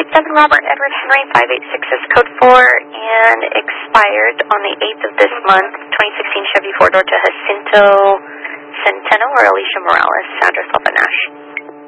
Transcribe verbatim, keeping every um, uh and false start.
seven Robert Edward Henry five eight six is code four and expired on the eighth of this month. twenty sixteen Chevy four-door to Jacinto Centeno or Alicia Morales, address Alpha Nash.